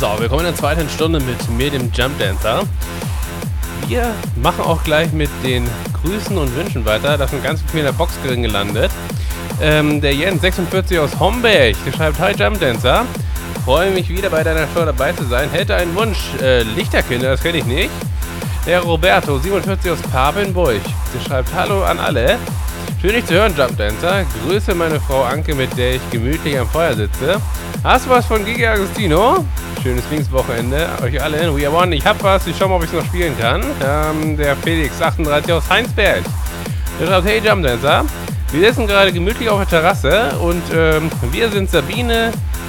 So, wir kommen in der zweiten Stunde mit mir, dem Jump Dancer. Wir machen auch gleich mit den Grüßen und Wünschen weiter. Da sind ganz viele in der Box drin gelandet. Der Jens 46 aus Homberg, der schreibt: Hi Jump Dancer. Freue mich wieder bei deiner Show dabei zu sein. Hätte einen Wunsch, Lichterkinder, das kenne ich nicht. Der Roberto 47 aus Papenburg, der schreibt: Hallo an alle. Schön dich zu hören, Jump Dancer. Grüße meine Frau Anke, mit der ich gemütlich am Feuer sitze. Hast du was von Gigi Agostino? Schönes Pfingstwochenende euch allen. We are one. Ich hab was. Ich schau mal, ob ich es noch spielen kann. Der Felix 38 aus Heinsberg. Der schreibt: Hey Jump Dancer. Wir sitzen gerade gemütlich auf der Terrasse und wir sind Sabine,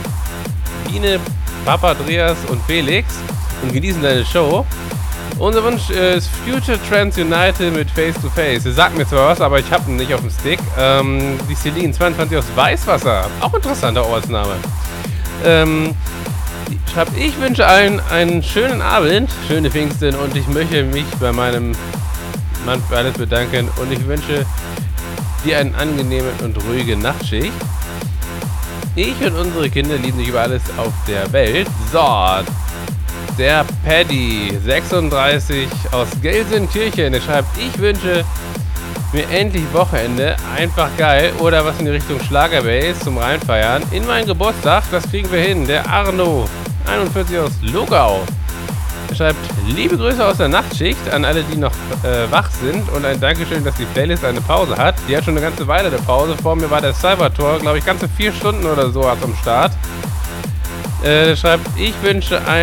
Papa Andreas und Felix und genießen deine Show. Unser Wunsch ist Future Trends United mit Face to Face. Sie sagt mir zwar was, aber ich habe ihn nicht auf dem Stick. Die Celine 22 aus Weißwasser. Auch interessanter Ortsname. Schreibt: Ich wünsche allen einen schönen Abend, schöne Pfingsten, und ich möchte mich bei meinem Mann für alles bedanken und ich wünsche dir eine angenehme und ruhige Nachtschicht. Ich und unsere Kinder lieben dich über alles auf der Welt. So, der Paddy 36 aus Gelsenkirchen, der schreibt: Ich wünsche mir endlich Wochenende, einfach geil, oder was in die Richtung Schlagerbase zum Reinfeiern. In meinen Geburtstag, das kriegen wir hin. Der Arno 41 aus Lugau, der schreibt: Liebe Grüße aus der Nachtschicht an alle, die noch wach sind, und ein Dankeschön, dass die Playlist eine Pause hat. Die hat schon eine ganze Weile eine Pause. Vor mir war der Cybertor, glaube ich, ganze 4 Stunden oder so am Start. Der schreibt: Ich wünsche